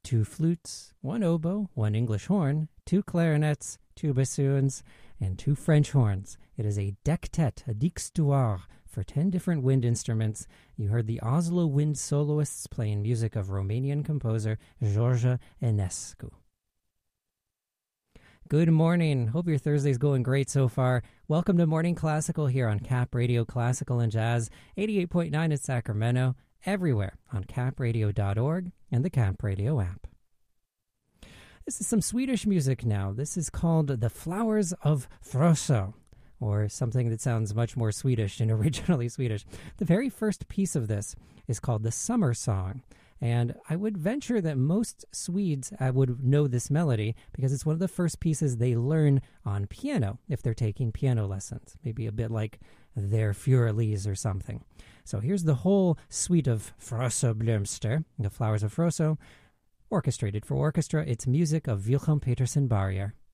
2 flutes, 1 oboe, 1 English horn, 2 clarinets, 2 bassoons, and 2 French horns. It is a dectet, a dixtuar, for 10 different wind instruments. You heard the Oslo Wind Soloists playing music of Romanian composer George Enescu. Good morning. Hope your Thursday's going great so far. Welcome to Morning Classical here on Cap Radio Classical and Jazz, 88.9 in Sacramento, everywhere on capradio.org and the Cap Radio app. This is some Swedish music now. This is called The Flowers of Frosso, or something that sounds much more Swedish than originally Swedish. The very first piece of this is called The Summer Song. And I would venture that most Swedes would know this melody because it's one of the first pieces they learn on piano if they're taking piano lessons. Maybe a bit like their Furelise or something. So here's the whole suite of Frosso Blomster, The Flowers of Frosso, orchestrated for orchestra. It's music of Wilhelm Petersen Barrier.